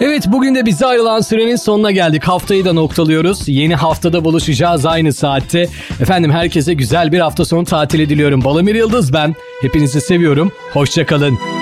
Evet, bugün de bize ayrılan sürenin sonuna geldik. Haftayı da noktalıyoruz. Yeni haftada buluşacağız aynı saatte. Efendim, herkese güzel bir hafta sonu tatili diliyorum. Balamir Yıldız ben. Hepinizi seviyorum. Hoşça kalın.